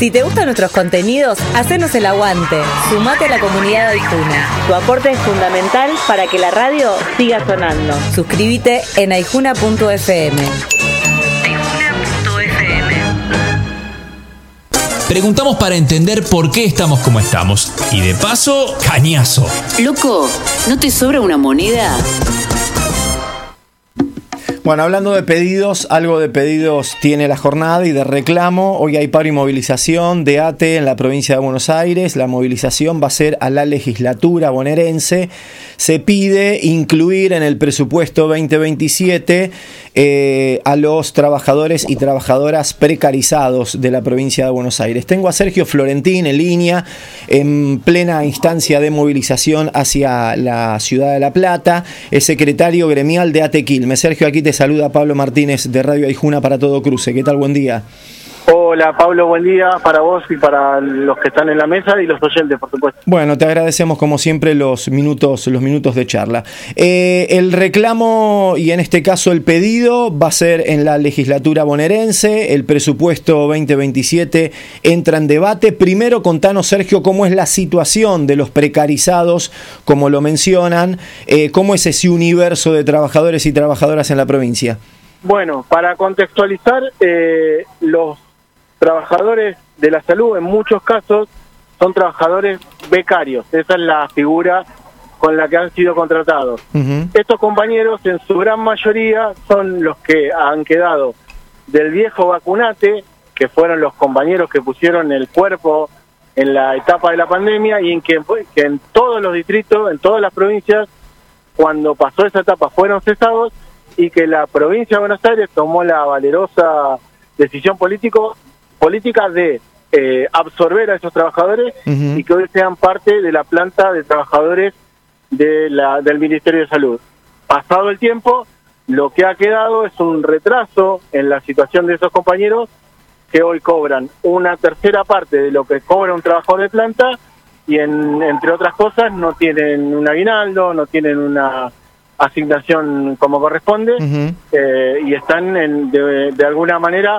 Si te gustan nuestros contenidos, hacenos el aguante. Sumate a la comunidad de Aijuna. Tu aporte es fundamental para que la radio siga sonando. Suscríbete en aijuna.fm. Preguntamos para entender por qué estamos como estamos. Y de paso, cañazo. Loco, ¿no te sobra una moneda? Bueno, hablando de pedidos, algo de pedidos tiene la jornada y de reclamo. Hoy hay paro y movilización de ATE en la provincia de Buenos Aires. La movilización va a ser a la legislatura bonaerense. Se pide incluir en el presupuesto 2027 a los trabajadores y trabajadoras precarizados de la provincia de Buenos Aires. Tengo a Sergio Florentín en línea, en plena instancia de movilización hacia la ciudad de La Plata. Es secretario gremial de ATE Quilmes. Sergio, aquí te saluda Pablo Martínez de Radio Aijuna para Todo Cruce. ¿Qué tal? Buen día. Hola Pablo, buen día para vos y para los que están en la mesa y los oyentes, por supuesto. Bueno, te agradecemos como siempre los minutos de charla. El reclamo y en este caso el pedido va a ser en la legislatura bonaerense. El presupuesto 2027 entra en debate. Primero contanos, Sergio, cómo es la situación de los precarizados, como lo mencionan, cómo es ese universo de trabajadores y trabajadoras en la provincia. Bueno, para contextualizar, los trabajadores de la salud en muchos casos son trabajadores becarios. Esa es la figura con la que han sido contratados. Estos compañeros en su gran mayoría son los que han quedado del viejo vacunate, que fueron los compañeros que pusieron el cuerpo en la etapa de la pandemia y que en todos los distritos, en todas las provincias, cuando pasó esa etapa fueron cesados y que la provincia de Buenos Aires tomó la valerosa decisión política de absorber a esos trabajadores y que hoy sean parte de la planta de trabajadores del Ministerio de Salud. Pasado el tiempo, lo que ha quedado es un retraso en la situación de esos compañeros que hoy cobran una tercera parte de lo que cobra un trabajador de planta y entre otras cosas no tienen un aguinaldo, no tienen una asignación como corresponde y están de alguna manera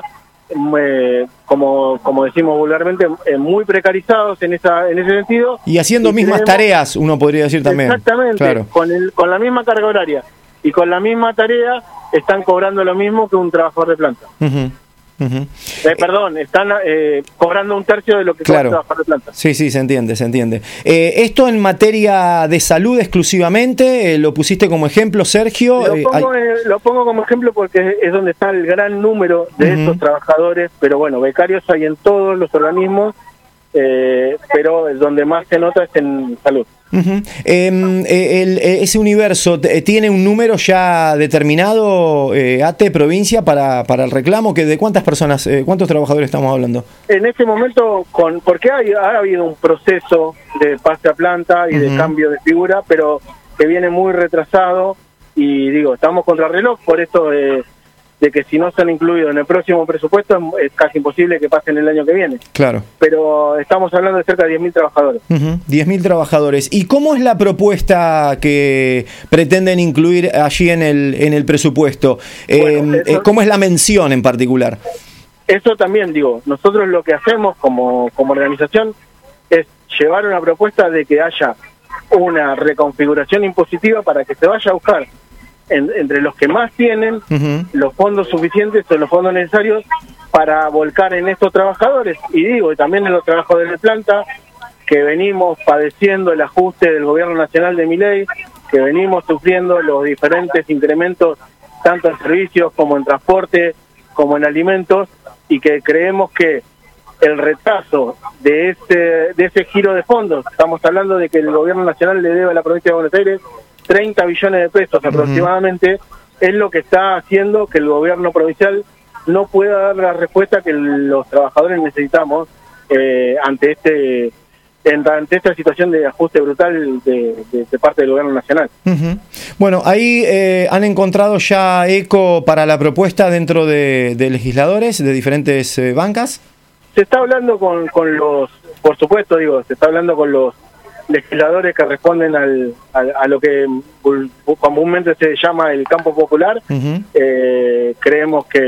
como decimos vulgarmente, muy precarizados en ese sentido. Y haciendo mismas tareas, uno podría decir también. Exactamente, claro. Con la misma carga horaria y con la misma tarea están cobrando lo mismo que un trabajador de planta. Perdón, están cobrando un tercio de lo que cobra un trabajador de planta. Sí, se entiende. Esto en materia de salud exclusivamente, ¿lo pusiste como ejemplo, Sergio? Lo pongo como ejemplo porque es donde está el gran número de estos trabajadores, pero bueno, becarios hay en todos los organismos, pero donde más se nota es en salud. Ese universo tiene un número ya determinado, ATE provincia, para el reclamo, que de cuántas personas, cuántos trabajadores estamos hablando. En este momento, porque ha habido un proceso de pase a planta y de cambio de figura, pero que viene muy retrasado y estamos contra reloj, por esto de que si no se han incluido en el próximo presupuesto es casi imposible que pasen el año que viene. Claro. Pero estamos hablando de cerca de 10.000 trabajadores. 10.000 trabajadores. ¿Y cómo es la propuesta que pretenden incluir allí en el presupuesto? ¿Cómo es la mención en particular? Eso también, nosotros lo que hacemos como organización es llevar una propuesta de que haya una reconfiguración impositiva para que se vaya a buscar entre los que más tienen los fondos suficientes o los fondos necesarios para volcar en estos trabajadores y también en los trabajadores de planta que venimos padeciendo el ajuste del gobierno nacional de Milei, que venimos sufriendo los diferentes incrementos tanto en servicios como en transporte como en alimentos y que creemos que el retraso de ese giro de fondos, estamos hablando de que el gobierno nacional le debe a la provincia de Buenos Aires 30 billones de pesos aproximadamente, es lo que está haciendo que el gobierno provincial no pueda dar la respuesta que los trabajadores necesitamos ante esta situación de ajuste brutal de parte del gobierno nacional. Bueno, ahí han encontrado ya eco para la propuesta dentro de legisladores de diferentes bancas. Se está hablando con los, por supuesto, se está hablando con los legisladores que responden a lo que comúnmente se llama el campo popular. Creemos que